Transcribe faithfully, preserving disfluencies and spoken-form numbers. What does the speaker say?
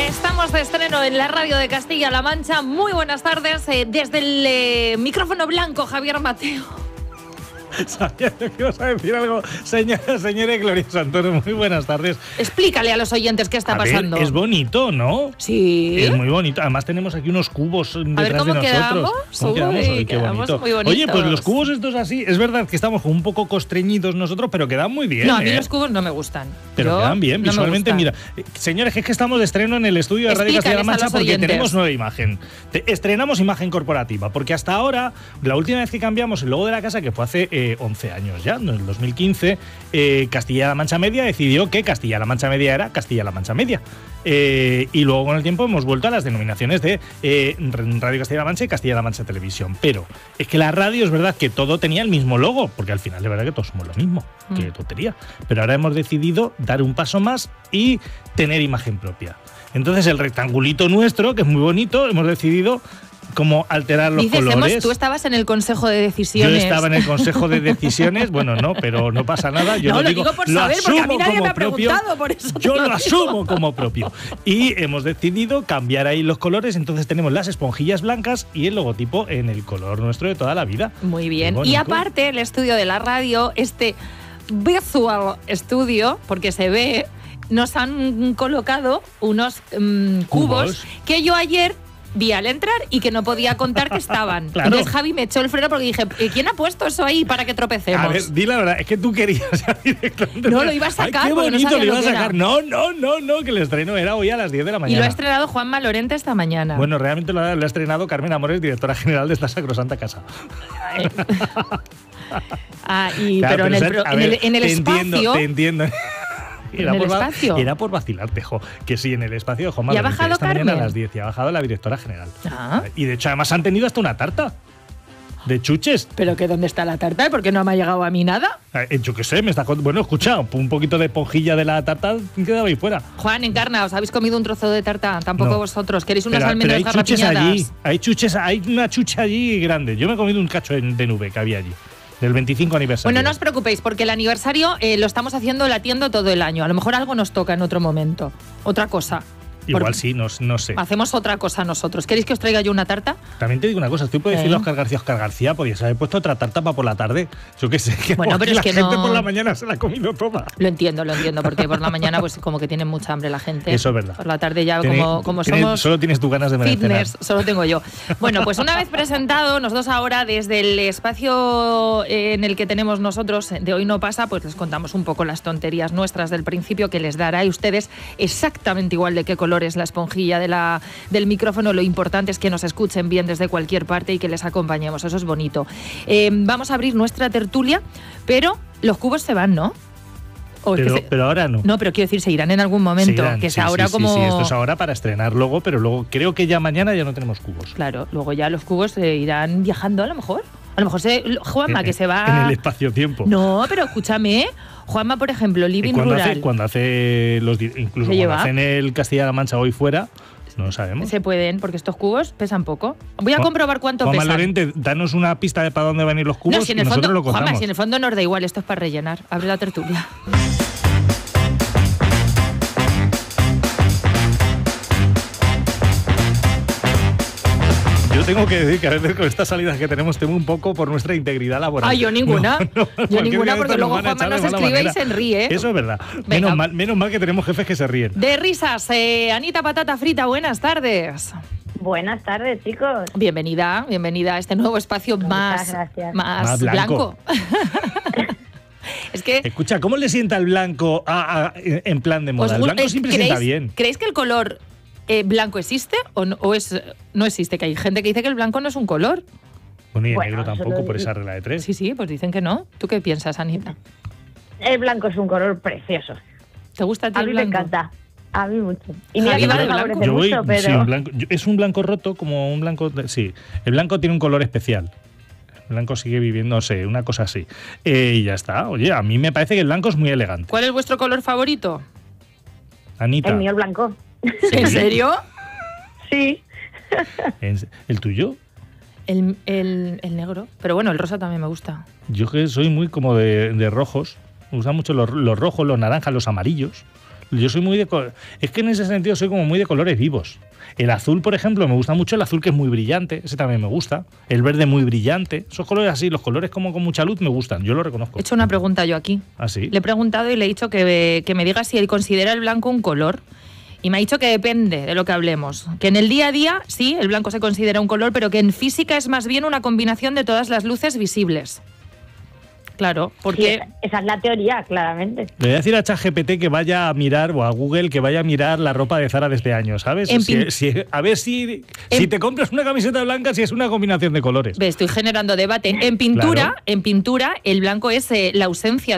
Estamos de estreno en la radio de Castilla-La Mancha. Muy buenas tardes. Eh, desde el eh, micrófono blanco, Javier Mateo. Sabía que ibas a decir algo, señora, señora Gloria Santoro. Muy buenas tardes. Explícale a los oyentes qué está a pasando. Ver, es bonito, ¿no? Sí. Es muy bonito. Además tenemos aquí unos cubos detrás a ver, ¿cómo de quedamos? nosotros. ¿Cómo Uy, quedamos hoy? Qué quedamos bonito. muy bonitos. Oye, pues los cubos estos así, es verdad que estamos un poco constreñidos nosotros, pero quedan muy bien. No, a mí ¿eh? los cubos no me gustan. Pero Yo, quedan bien, no visualmente. Mira, señores, es que estamos de estreno en el estudio de Radio Castilla-La Mancha porque oyentes. tenemos nueva imagen. Te, estrenamos imagen corporativa, porque hasta ahora, la última vez que cambiamos el logo de la casa, que fue hace eh, once años ya, en el dos mil quince, eh, Castilla-La Mancha Media decidió que Castilla-La Mancha Media era Castilla-La Mancha Media. Eh, y luego con el tiempo hemos vuelto a las denominaciones de eh, Radio Castilla-La Mancha y Castilla-La Mancha Televisión. Pero es que la radio es verdad que todo tenía el mismo logo, porque al final es verdad que todos somos lo mismo. Mm. Qué tontería. Pero ahora hemos decidido dar un paso más y tener imagen propia. Entonces el rectangulito nuestro, que es muy bonito, hemos decidido como alterar los Dices, colores. Hemos, tú estabas en el consejo de decisiones. Yo estaba en el consejo de decisiones, bueno, no, pero no pasa nada. Yo no, lo, lo digo, digo por lo saber, porque a mí nadie me ha propio, preguntado, por eso. Yo lo, lo asumo como propio. Y hemos decidido cambiar ahí los colores, entonces tenemos las esponjillas blancas y el logotipo en el color nuestro de toda la vida. Muy bien. Y aparte, el estudio de la radio, este Visual Studio, porque se ve, nos han colocado unos um, cubos, cubos que yo ayer vi al entrar y que no podía contar que estaban. Claro. Entonces Javi me echó el freno porque dije, ¿quién ha puesto eso ahí para que tropecemos? A ver, di la verdad, es que tú querías directamente. No, lo iba a sacar. Ay, qué bonito no lo iba a sacar. Era. No, no, no, no, que el estreno era hoy a las diez de la mañana. Y lo ha estrenado Juanma Lorente esta mañana. Bueno, realmente lo ha, lo ha estrenado Carmen Amores, directora general de esta sacrosanta casa. ah, y, claro, pero, pero en, el, ver, en el, en el te espacio… Entiendo, te entiendo. Era ¿En el por, espacio? Era por vacilarte, jo. Que sí, en el espacio de Juanma ¿Y ha Lorente, bajado esta Carmen? mañana a las diez y ha bajado la directora general. Ah. Y de hecho, además han tenido hasta una tarta de chuches. ¿Pero que dónde está la tarta? ¿Por qué no me ha llegado a mí nada? Eh, yo qué sé, me está… Bueno, escucha, un poquito de ponjilla de la tarta quedaba ahí fuera. Juan, Encarna, ¿os habéis comido un trozo de tarta? Tampoco no. Vosotros. ¿Queréis unas pero, almendras pero hay chuches garrapiñadas? allí, hay chuches, hay una chucha allí grande. Yo me he comido un cacho de nube que había allí. Del veinticinco aniversario. Bueno, no os preocupéis, porque el aniversario eh, lo estamos haciendo latiendo todo el año. A lo mejor algo nos toca en otro momento. Otra cosa. Igual Por... sí, no, no sé. Hacemos otra cosa nosotros. ¿Queréis que os traiga yo una tarta? También te digo una cosa, tú puedes ¿Eh? decirle a Oscar García, Oscar García, podías haber puesto otra tarta para por la tarde. Yo qué sé, que bueno, pero la es que gente no... por la mañana se la ha comido toda. Lo entiendo, lo entiendo, porque por la mañana pues como que tienen mucha hambre la gente. Eso es verdad. Por la tarde ya Tiene, como, como tiene, somos… Solo tienes tú ganas de merecenar. Fitness, solo tengo yo. Bueno, pues una vez presentado, nosotros ahora desde el espacio en el que tenemos nosotros, de Hoy No Pasa, pues les contamos un poco las tonterías nuestras del principio que les dará a ustedes exactamente igual de qué color es la esponjilla de la, del micrófono. Lo importante es que nos escuchen bien desde cualquier parte y que les acompañemos. Eso es bonito. Eh, vamos a abrir nuestra tertulia, pero los cubos se van, ¿no? Pero, se, pero ahora no. No, pero quiero decir, se irán en algún momento. Irán, que sí, es ahora sí, como… Sí, sí, esto es ahora para estrenar luego, pero luego creo que ya mañana ya no tenemos cubos. Claro, luego ya los cubos se irán viajando a lo mejor. A lo mejor se, Juanma, en, que se va… En el espacio-tiempo. No, pero escúchame, Juanma, por ejemplo, Living cuando Rural. Hace, cuando hace los… Incluso cuando lleva? hacen el Castilla-La Mancha hoy fuera… No lo sabemos. Se pueden, porque estos cubos pesan poco. Voy a Juan, comprobar cuánto Juanma pesan. Lorente, danos una pista de para dónde van a ir los cubos no, si en y el nosotros fondo, lo contamos. Juanma, si en el fondo nos da igual, esto es para rellenar. Abre la tertulia. Yo tengo que decir que a veces con estas salidas que tenemos temo un poco por nuestra integridad laboral. Ah, yo ninguna. No, no, yo ninguna porque luego Juanma nos nos escribe y se ríe. Eso es verdad. Menos mal, menos mal que tenemos jefes que se ríen. De risas, eh, Anita Patata Frita, buenas tardes. Buenas tardes, chicos. Bienvenida, bienvenida a este nuevo espacio más, más, más blanco. blanco. Es que… Escucha, ¿cómo le sienta el blanco a, a, en plan de moda? Pues, el blanco eh, siempre sienta bien. ¿Creéis que el color eh, blanco existe o, no, o es, no existe? Que hay gente que dice que el blanco no es un color. Bueno, y el bueno, negro tampoco por esa regla de tres. Sí, sí, pues dicen que no. ¿Tú qué piensas, Anita? El blanco es un color precioso. ¿Te gusta a ti a el mí blanco? me encanta. A mí mucho. Y mira que no me favorece yo voy, mucho, pero… Sí, un blanco, yo, es un blanco roto, como un blanco… Sí, el blanco tiene un color especial. El blanco sigue viviendo, no sé, una cosa así. Eh, y ya está. Oye, a mí me parece que el blanco es muy elegante. ¿Cuál es vuestro color favorito? Anita. El mío, el blanco. ¿Sí? ¿En serio? Sí. ¿El tuyo? El, el, el negro. Pero bueno, el rosa también me gusta. Yo que soy muy como de, de rojos. Me gustan mucho los, los rojos, los naranjas, los amarillos. Yo soy muy de... Es que en ese sentido soy como muy de colores vivos. El azul, por ejemplo, me gusta mucho el azul que es muy brillante, ese también me gusta. El verde muy brillante. Esos colores así, los colores como con mucha luz me gustan, yo lo reconozco. He hecho una pregunta yo aquí. ¿Ah, sí? Le he preguntado y le he dicho que, que me diga si él considera el blanco un color. Y me ha dicho que depende de lo que hablemos. Que en el día a día, sí, el blanco se considera un color, pero que en física es más bien una combinación de todas las luces visibles. Claro, porque... Sí, esa es la teoría, claramente. Le voy a decir a ChatGPT que vaya a mirar, o a Google, que vaya a mirar la ropa de Zara de este año, ¿sabes? En Si, pin- si, a ver si, en- si te compras una camiseta blanca, si es una combinación de colores. Ve, estoy generando debate. En pintura, Claro. en pintura, el blanco es eh, la ausencia